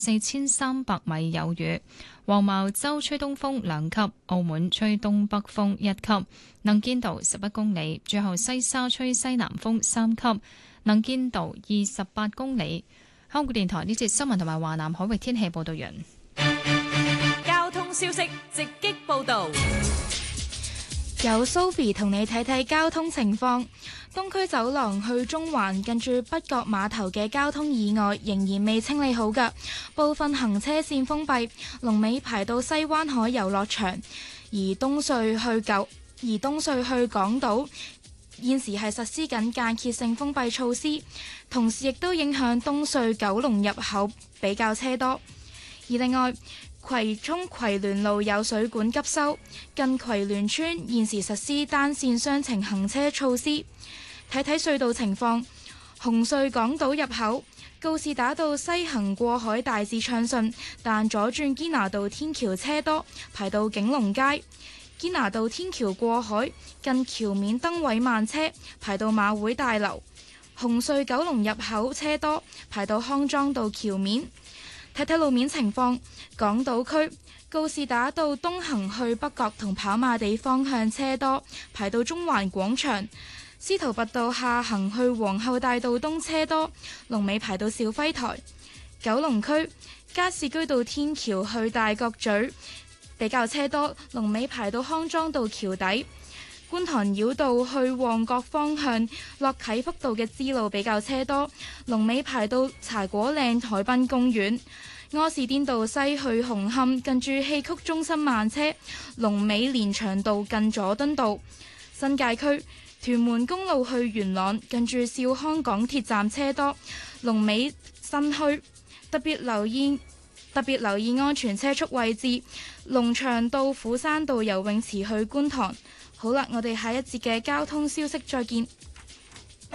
4300米有雨。黃茅洲吹東風2級，澳門吹東北風1級，能見度11公里。最後西沙吹西南風3級，能見度28公里。香港電台呢節新聞同埋華南海域天氣報道完。 交通消息直擊報道。 有 Sophie 同你睇睇交通情況。東區走廊去中環近住北角碼頭嘅交通意外仍然未清理好㗎，部分行車線封閉，龍尾排到西灣海遊樂場。而東隧去港島現時係實施緊間歇性封閉措施，同時亦都影響東隧九龍入口比較車多。而另外，葵涌葵聯路有水管急修，近葵聯村現時實施單線雙程行車措施。睇睇隧道情況，紅隧港島入口告士打道西行過海大致暢順，但左轉堅拿道天橋車多，排到景隆街。堅拿道天橋過海近橋面燈位慢車，排到馬會大樓。紅隧九龍入口車多，排到康莊道橋面。睇睇路面情況，港島區告士打道東行去北角同跑馬地方向車多，排到中環廣場。司徒拔道下行去皇后大道東車多，龍尾排到肇輝台。九龍區加士居道天橋去大角咀比較車多，龍尾排到康莊道橋底。觀塘繞道去旺角方向落啟福道嘅支路比較車多，龍尾排到茶果嶺海濱公園。柯士甸道西去紅磡近住戲曲中心慢車，龍尾連翔道近佐敦道。新界區屯門公路去元朗近住兆康港鐵站車多，龍尾新墟。特別留意安全車速位置，龍翔道虎山道游泳池去觀塘。好啦，我哋下一節嘅交通消息再見。